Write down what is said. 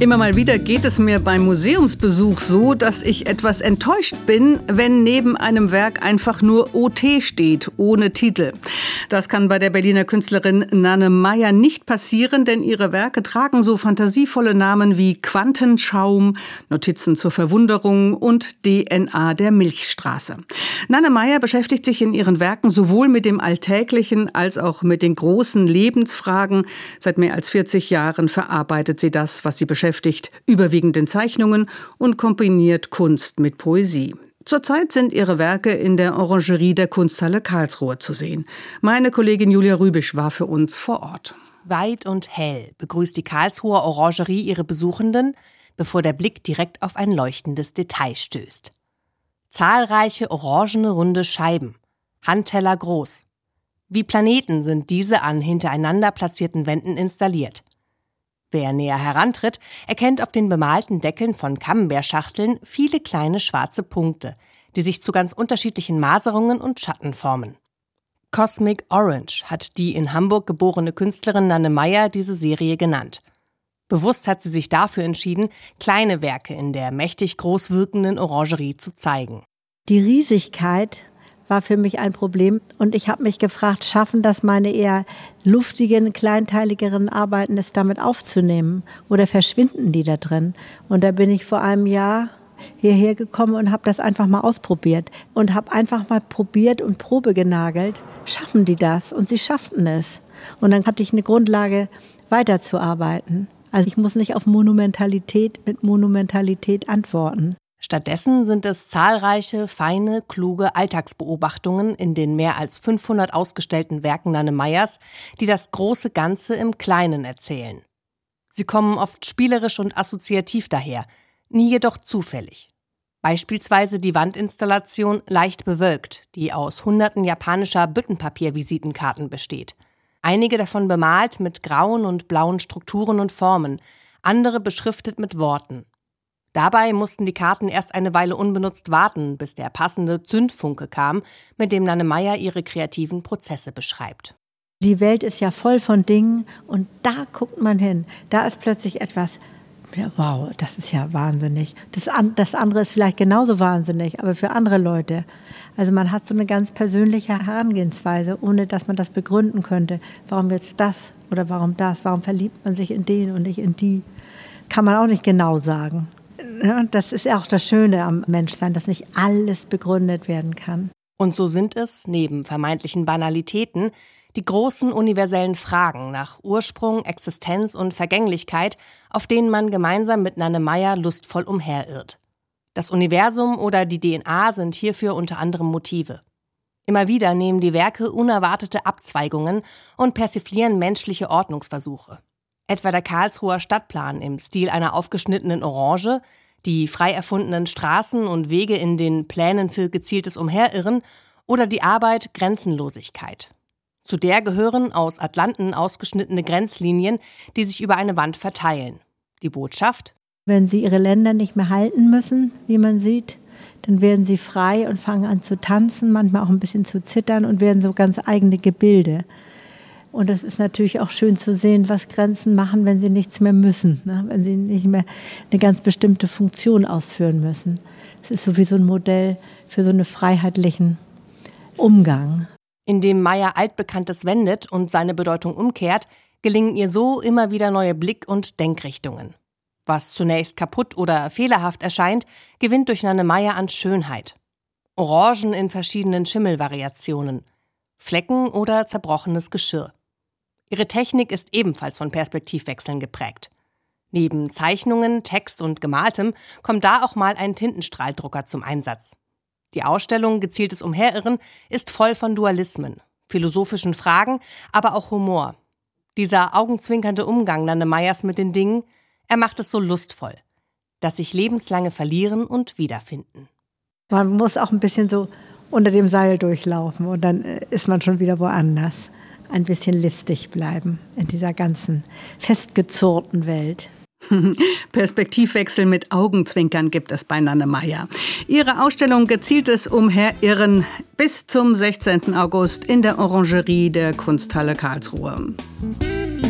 Immer mal wieder geht es mir beim Museumsbesuch so, dass ich etwas enttäuscht bin, wenn neben einem Werk einfach nur OT steht, ohne Titel. Das kann bei der Berliner Künstlerin Nanne Meyer nicht passieren, denn ihre Werke tragen so fantasievolle Namen wie Quantenschaum, Notizen zur Verwunderung und DNA der Milchstraße. Nanne Meyer beschäftigt sich in ihren Werken sowohl mit dem Alltäglichen als auch mit den großen Lebensfragen. Seit mehr als 40 Jahren verarbeitet sie das, was sie beschäftigt, überwiegend in Zeichnungen und kombiniert Kunst mit Poesie. Zurzeit sind ihre Werke in der Orangerie der Kunsthalle Karlsruhe zu sehen. Meine Kollegin Julia Rübisch war für uns vor Ort. Weit und hell begrüßt die Karlsruher Orangerie ihre Besuchenden, bevor der Blick direkt auf ein leuchtendes Detail stößt. Zahlreiche orangene runde Scheiben, Handteller groß. Wie Planeten sind diese an hintereinander platzierten Wänden installiert. Wer näher herantritt, erkennt auf den bemalten Deckeln von Camembert-Schachteln viele kleine schwarze Punkte, die sich zu ganz unterschiedlichen Maserungen und Schatten formen. Cosmic Orange hat die in Hamburg geborene Künstlerin Nanne Meyer diese Serie genannt. Bewusst hat sie sich dafür entschieden, kleine Werke in der mächtig groß wirkenden Orangerie zu zeigen. Die Riesigkeit war für mich ein Problem und ich habe mich gefragt, schaffen das meine eher luftigen, kleinteiligeren Arbeiten, es damit aufzunehmen oder verschwinden die da drin? Und da bin ich vor einem Jahr hierher gekommen und habe das einfach mal ausprobiert und habe einfach mal probiert und Probe genagelt. Schaffen die das? Und sie schafften es. Und dann hatte ich eine Grundlage, weiterzuarbeiten. Also ich muss nicht auf Monumentalität mit Monumentalität antworten. Stattdessen sind es zahlreiche, feine, kluge Alltagsbeobachtungen in den mehr als 500 ausgestellten Werken Nanne Meyers, die das große Ganze im Kleinen erzählen. Sie kommen oft spielerisch und assoziativ daher, nie jedoch zufällig. Beispielsweise die Wandinstallation Leicht bewölkt, die aus hunderten japanischer Büttenpapier-Visitenkarten besteht. Einige davon bemalt mit grauen und blauen Strukturen und Formen, andere beschriftet mit Worten. Dabei mussten die Karten erst eine Weile unbenutzt warten, bis der passende Zündfunke kam, mit dem Nanne Meyer ihre kreativen Prozesse beschreibt. Die Welt ist ja voll von Dingen und da guckt man hin. Da ist plötzlich etwas, wow, das ist ja wahnsinnig. Das andere ist vielleicht genauso wahnsinnig, aber für andere Leute. Also man hat so eine ganz persönliche Herangehensweise, ohne dass man das begründen könnte. Warum jetzt das oder warum das? Warum verliebt man sich in den und nicht in die? Kann man auch nicht genau sagen. Ja, das ist ja auch das Schöne am Menschsein, dass nicht alles begründet werden kann. Und so sind es, neben vermeintlichen Banalitäten, die großen universellen Fragen nach Ursprung, Existenz und Vergänglichkeit, auf denen man gemeinsam mit Nanne Meyer lustvoll umherirrt. Das Universum oder die DNA sind hierfür unter anderem Motive. Immer wieder nehmen die Werke unerwartete Abzweigungen und persiflieren menschliche Ordnungsversuche. Etwa der Karlsruher Stadtplan im Stil einer aufgeschnittenen Orange, die frei erfundenen Straßen und Wege in den Plänen für gezieltes Umherirren oder die Arbeit Grenzenlosigkeit. Zu der gehören aus Atlanten ausgeschnittene Grenzlinien, die sich über eine Wand verteilen. Die Botschaft: Wenn sie ihre Länder nicht mehr halten müssen, wie man sieht, dann werden sie frei und fangen an zu tanzen, manchmal auch ein bisschen zu zittern und werden so ganz eigene Gebilde. Und das ist natürlich auch schön zu sehen, was Grenzen machen, wenn sie nichts mehr müssen, ne? Wenn sie nicht mehr eine ganz bestimmte Funktion ausführen müssen. Es ist so wie so ein Modell für so einen freiheitlichen Umgang. Indem Meyer Altbekanntes wendet und seine Bedeutung umkehrt, gelingen ihr so immer wieder neue Blick- und Denkrichtungen. Was zunächst kaputt oder fehlerhaft erscheint, gewinnt durch Nanne Meyer an Schönheit. Orangen in verschiedenen Schimmelvariationen, Flecken oder zerbrochenes Geschirr. Ihre Technik ist ebenfalls von Perspektivwechseln geprägt. Neben Zeichnungen, Text und Gemaltem kommt da auch mal ein Tintenstrahldrucker zum Einsatz. Die Ausstellung Gezieltes Umherirren ist voll von Dualismen, philosophischen Fragen, aber auch Humor. Dieser augenzwinkernde Umgang Nanne Meyers mit den Dingen, er macht es so lustvoll, dass sich lebenslange verlieren und wiederfinden. Man muss auch ein bisschen so unter dem Seil durchlaufen und dann ist man schon wieder woanders. Ein bisschen listig bleiben in dieser ganzen festgezurrten Welt. Perspektivwechsel mit Augenzwinkern gibt es bei Nanne Meyer. Ihre Ausstellung Gezieltes Umherirren bis zum 16. August in der Orangerie der Kunsthalle Karlsruhe.